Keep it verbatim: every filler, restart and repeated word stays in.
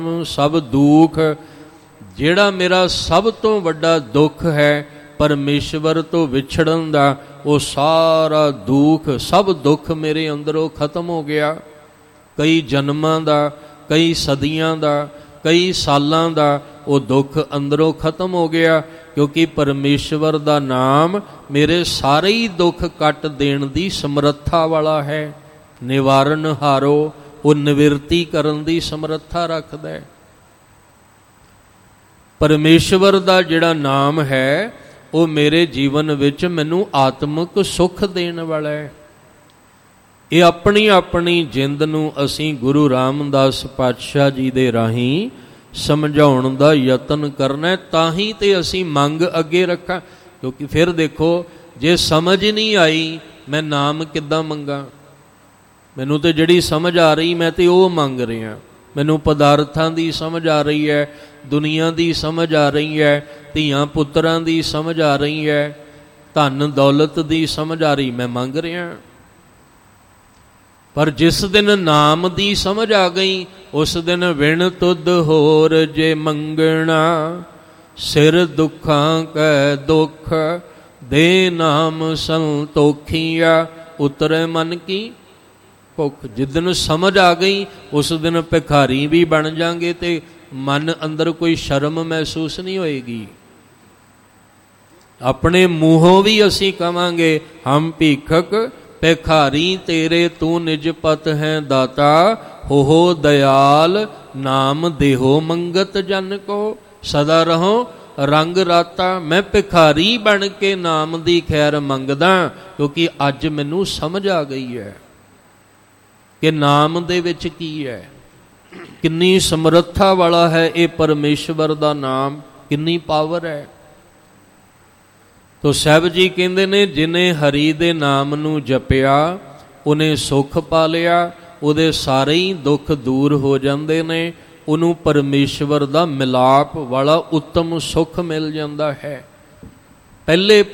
सब दुख, ਜਿਹੜਾ ਮੇਰਾ ਸਭ ਤੋਂ ਵੱਡਾ ਦੁੱਖ ਹੈ ਪਰਮੇਸ਼ਵਰ ਤੋਂ ਵਿਛੜਨ ਦਾ, ਉਹ ਸਾਰਾ ਦੁੱਖ, ਸਭ ਦੁੱਖ ਮੇਰੇ ਅੰਦਰੋਂ ਖਤਮ ਹੋ ਗਿਆ। ਕਈ ਜਨਮਾਂ ਦਾ, ਕਈ ਸਦੀਆਂ ਦਾ, ਕਈ ਸਾਲਾਂ ਦਾ ਉਹ ਦੁੱਖ ਅੰਦਰੋਂ ਖਤਮ ਹੋ ਗਿਆ, ਕਿਉਂਕਿ ਪਰਮੇਸ਼ਵਰ ਦਾ ਨਾਮ ਮੇਰੇ ਸਾਰੇ ਹੀ ਦੁੱਖ ਕੱਟ ਦੇਣ ਦੀ ਸਮਰੱਥਾ ਵਾਲਾ ਹੈ। ਨਿਵਾਰਨ ਹਾਰੋ, ਉਹ ਨਿਵਰਤੀ ਕਰਨ ਦੀ ਸਮਰੱਥਾ ਰੱਖਦਾ ਹੈ। ਪਰਮੇਸ਼ਵਰ ਦਾ ਜਿਹੜਾ ਨਾਮ ਹੈ ਉਹ ਮੇਰੇ ਜੀਵਨ ਵਿੱਚ ਮੈਨੂੰ ਆਤਮਿਕ ਸੁੱਖ ਦੇਣ ਵਾਲਾ ਹੈ। ਇਹ ਆਪਣੀ ਆਪਣੀ ਜਿੰਦ ਨੂੰ ਅਸੀਂ ਗੁਰੂ ਰਾਮਦਾਸ ਪਾਤਸ਼ਾਹ ਜੀ ਦੇ ਰਾਹੀਂ ਸਮਝਾਉਣ ਦਾ ਯਤਨ ਕਰਨਾ, ਤਾਂ ਹੀ ਤੇ ਅਸੀਂ ਮੰਗ ਅੱਗੇ ਰੱਖਾਂ। ਕਿਉਂਕਿ ਫਿਰ ਦੇਖੋ, ਜੇ ਸਮਝ ਨਹੀਂ ਆਈ ਮੈਂ ਨਾਮ ਕਿੱਦਾਂ ਮੰਗਾਂ? ਮੈਨੂੰ ਤੇ ਜਿਹੜੀ ਸਮਝ ਆ ਰਹੀ ਮੈਂ ਤੇ ਉਹ ਮੰਗ ਰਿਹਾ। ਮੈਨੂੰ ਪਦਾਰਥਾਂ ਦੀ ਸਮਝ ਆ ਰਹੀ ਹੈ, ਦੁਨੀਆ ਦੀ ਸਮਝ ਆ ਰਹੀ ਹੈ, ਧੀਆਂ ਪੁੱਤਰਾਂ ਦੀ ਸਮਝ ਆ ਰਹੀ ਹੈ, ਧਨ ਦੌਲਤ ਦੀ ਸਮਝ ਆ ਰਹੀ, ਮੈਂ ਮੰਗ ਰਿਹਾ। ਪਰ ਜਿਸ ਦਿਨ ਨਾਮ ਦੀ ਸਮਝ ਆ ਗਈ, ਉਸ ਦਿਨ ਵਿਣ ਤੁਧ ਹੋਰ ਜੇ ਮੰਗਣਾ, ਸਿਰ ਦੁੱਖਾਂ ਕੈ ਦੁੱਖ ਦੇ ਨਾਮ ਸੰਤੋਖੀਆ, ਉਤਰੇ ਮਨ ਕੀ ਭੁੱਖ। ਜਿੱਦਨ ਸਮਝ ਆ ਗਈ ਉਸ ਦਿਨ ਭਿਖਾਰੀ ਵੀ ਬਣ ਜਾਵਾਂਗੇ ਤੇ ਮਨ ਅੰਦਰ ਕੋਈ ਸ਼ਰਮ ਮਹਿਸੂਸ ਨਹੀਂ ਹੋਏਗੀ। ਆਪਣੇ ਮੂੰਹੋਂ ਵੀ ਅਸੀਂ ਕਵਾਂਗੇ, ਹਮ ਭੀਖਕ ਭਿਖਾਰੀ ਤੇਰੇ, ਤੂੰ ਨਿਜ ਪਤ ਹੈ ਦਾਤਾ, ਹੋ ਦਇਆਲ ਨਾਮ ਦੇਹੋ ਮੰਗਤ ਜਨ ਕੋ, ਸਦਾ ਰਹੋ ਰੰਗ ਰਾਤਾ। ਮੈਂ ਭਿਖਾਰੀ ਬਣ ਕੇ ਨਾਮ ਦੀ ਖੈਰ ਮੰਗਦਾ, ਕਿਉਂਕਿ ਅੱਜ ਮੈਨੂੰ ਸਮਝ ਆ ਗਈ ਹੈ ਕਿ ਨਾਮ ਦੇ ਵਿੱਚ ਕੀ ਹੈ, ਕਿੰਨੀ ਸਮਰੱਥਾ ਵਾਲਾ ਹੈ ਇਹ ਪਰਮੇਸ਼ਵਰ ਦਾ ਨਾਮ, ਕਿੰਨੀ ਪਾਵਰ ਹੈ। ਤੋ ਸਾਹਿਬ ਜੀ ਕਹਿੰਦੇ ਨੇ, ਜਿਨੇ ਹਰੀ ਦੇ ਨਾਮ ਨੂੰ ਜਪਿਆ ਉਹਨੇ ਸੁੱਖ ਪਾ ਲਿਆ, ਉਹਦੇ ਸਾਰੇ ਹੀ ਦੁੱਖ ਦੂਰ ਹੋ ਜਾਂਦੇ ਨੇ, ਉਹਨੂੰ ਪਰਮੇਸ਼ਵਰ ਦਾ ਮਿਲਾਪ ਵਾਲਾ ਉੱਤਮ ਸੁੱਖ ਮਿਲ ਜਾਂਦਾ ਹੈ। ਪਹਿਲੇ